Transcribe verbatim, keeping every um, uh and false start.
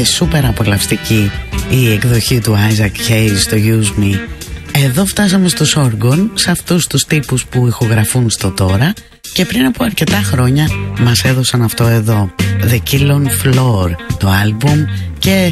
και σούπερ απολαυστική η εκδοχή του Isaac Hayes στο Use Me. Εδώ φτάσαμε στους Orgon, σε αυτούς τους τύπους που ηχογραφούν στο τώρα και πριν από αρκετά χρόνια μας έδωσαν αυτό εδώ, The Kill on Floor, το άλμπουμ, και